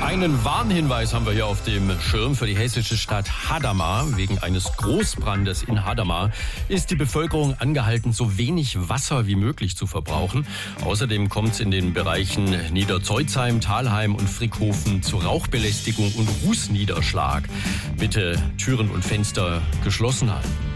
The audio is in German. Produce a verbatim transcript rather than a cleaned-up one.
Einen Warnhinweis haben wir hier auf dem Schirm für die hessische Stadt Hadamar. Wegen eines Großbrandes in Hadamar ist die Bevölkerung angehalten, so wenig Wasser wie möglich zu verbrauchen. Außerdem kommt es in den Bereichen Niederzeuzheim, Thalheim und Frickhofen zu Rauchbelästigung und Rußniederschlag. Bitte Türen und Fenster geschlossen halten.